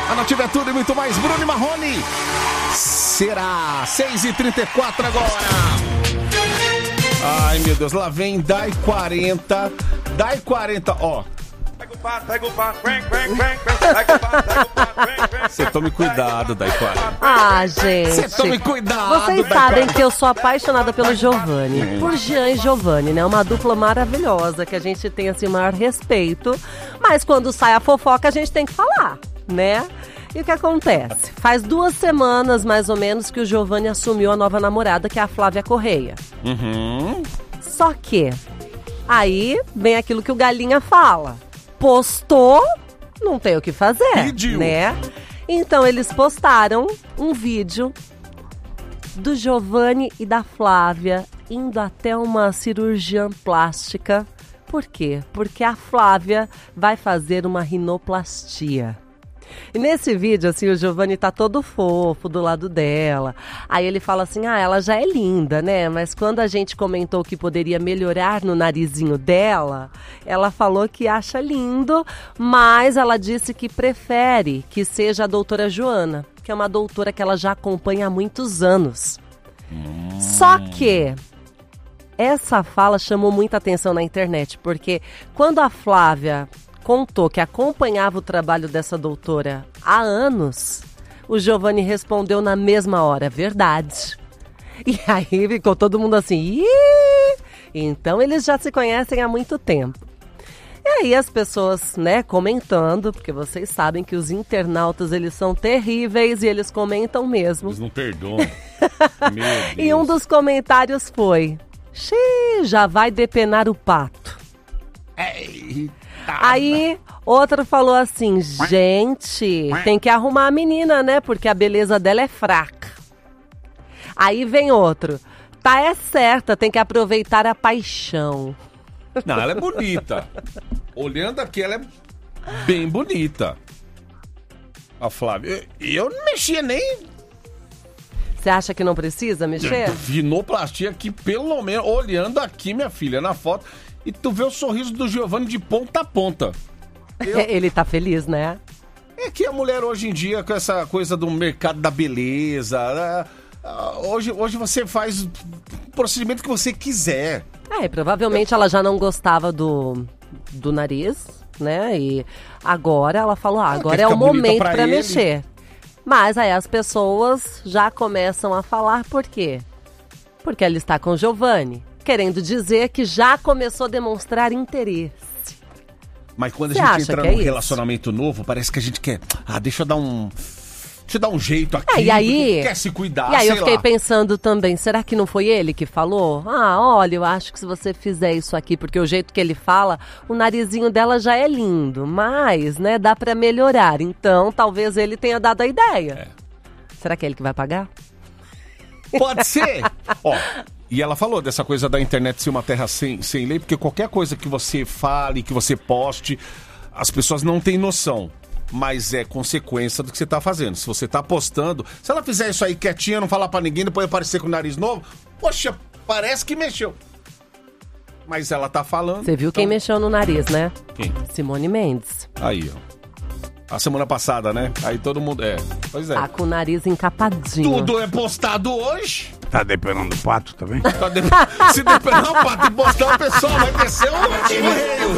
A Nativa é tudo e muito mais. Bruno e Marrone. Será 6h34 agora. Ai, meu Deus. Lá vem Dai 40. Dai 40, ó. Pega o pato. Você tome cuidado, Dai 40. Ah, gente. Você tome cuidado. Vocês sabem que eu sou apaixonada pelo Giovanni. Por Jean e Giovanni, né? Uma dupla maravilhosa que a gente tem, assim, o maior respeito. Mas quando sai a fofoca, a gente tem que falar, né? E o que acontece? Faz 2 semanas, mais ou menos, que o Giovanni assumiu a nova namorada, que é a Flávia Correia. Só que aí vem aquilo que o Galinha fala. Postou, não tem o que fazer, Pediu. né? Então eles postaram um vídeo do Giovanni e da Flávia indo até uma cirurgiã plástica. Por quê? Porque a Flávia vai fazer uma rinoplastia. E nesse vídeo, assim, o Giovanni tá todo fofo do lado dela. Aí ele fala assim, ela já é linda, né? Mas quando a gente comentou que poderia melhorar no narizinho dela, ela falou que acha lindo, mas ela disse que prefere que seja a doutora Joana, que é uma doutora que ela já acompanha há muitos anos. Só que essa fala chamou muita atenção na internet, porque quando a Flávia contou que acompanhava o trabalho dessa doutora há anos, o Giovanni respondeu na mesma hora, verdade. E aí ficou todo mundo assim, então eles já se conhecem há muito tempo. E aí as pessoas, né, comentando, porque vocês sabem que os internautas, eles são terríveis e eles comentam mesmo. Eles não perdoam. Meu Deus. E um dos comentários foi, já vai depenar o pato. Aí, outro falou assim, gente, tem que arrumar a menina, né? Porque a beleza dela é fraca. Aí vem outro, é certa, tem que aproveitar a paixão. Não, ela é bonita. Olhando aqui, ela é bem bonita. A Flávia. Eu não mexia nem... Você acha que não precisa mexer? Rinoplastia aqui, pelo menos, olhando aqui, minha filha, na foto... E tu vê o sorriso do Giovanni de ponta a ponta. Ele tá feliz, né? É que a mulher hoje em dia, com essa coisa do mercado da beleza, hoje você faz o procedimento que você quiser. Provavelmente ela já não gostava do nariz, né? E agora ela falou, agora é o momento pra mexer. Mas aí as pessoas já começam a falar por quê? Porque ela está com o Giovanni. Querendo dizer que já começou a demonstrar interesse. Mas quando a gente entra num relacionamento novo, parece que a gente quer... deixa eu dar um jeito aqui, e aí, quer se cuidar, E aí eu fiquei pensando também, será que não foi ele que falou? Olha, eu acho que se você fizer isso aqui, porque o jeito que ele fala, o narizinho dela já é lindo, mas, né, dá pra melhorar. Então, talvez ele tenha dado a ideia. Será que é ele que vai pagar? Pode ser! E ela falou dessa coisa da internet ser uma terra sem lei, porque qualquer coisa que você fale, que você poste, as pessoas não têm noção. Mas é consequência do que você tá fazendo. Se você tá postando, se ela fizer isso aí quietinha, não falar pra ninguém, depois aparecer com o nariz novo, poxa, parece que mexeu. Mas ela tá falando. Você viu quem mexeu no nariz, né? Quem? Simone Mendes. Aí, a semana passada, né? Aí todo mundo... Pois é. Tá com o nariz encapadinho. Tudo é postado hoje. Tá depenando o pato também? Se depenar o pato e postar, o pessoal vai descer o